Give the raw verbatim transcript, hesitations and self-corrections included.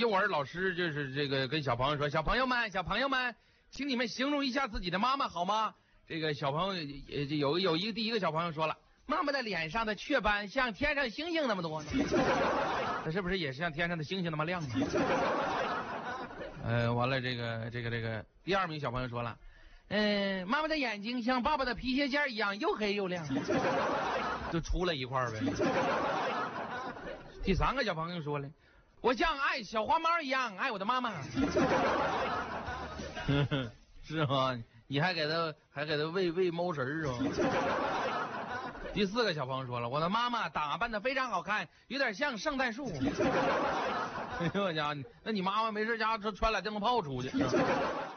幼儿老师就是这个跟小朋友说，小朋友们，小朋友们，请你们形容一下自己的妈妈好吗？这个小朋友呃有有一个第一个小朋友说了，妈妈的脸上的雀斑像天上星星那么多呢，这是不是也是像天上的星星那么亮呢？呃，完了这个这个这个第二名小朋友说了，嗯、呃，妈妈的眼睛像爸爸的皮鞋尖一样又黑又亮，就出了一块呗。第三个小朋友说了，我像爱小花猫一样爱我的妈妈。是吗？你还给他还给他喂喂猫食是吧？第四个小朋友说了，我的妈妈打扮的非常好看，有点像圣诞树。哎呦我家，那你妈妈没事家穿俩电灯泡出去。